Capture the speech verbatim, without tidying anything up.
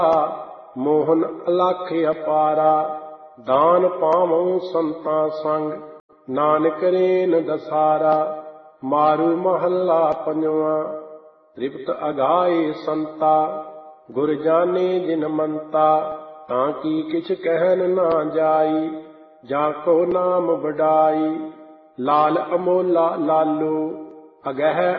ਮੋਹਨ ਅਲਖ ਅਪਾਰਾ। ਦਾਨ ਪਾਵਉ ਸੰਤਾਂ ਸੰਗ ਨਾਨਕ ਰੇਨ ਦਸਾਰਾ। ਮਾਰੂ ਮਹੱਲਾ ਪੰਜਵਾਂ। ਤ੍ਰਿਪਤ ਅਗਾਏ ਸੰਤਾ ਗੁਰ ਜਾਨੇ ਜਿਨ ਮੰਤਾ। ਤਾਂ ਕੀ ਕਿਛ ਕਹਿਨ ਨਾ ਜਾਈ ਜਾ ਕੋ ਨਾਮ ਵਡਾਈ। ਲਾਲ ਅਮੋਲਾ ਲਾਲੂ ਅਗਹਿ